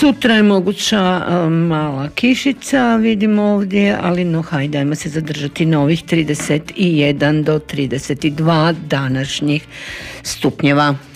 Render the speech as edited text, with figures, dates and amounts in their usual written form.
Sutra je moguća mala kišica, vidimo ovdje, ali no hajde, ajmo se zadržati na ovih 31 do 32 današnjih stupnjeva.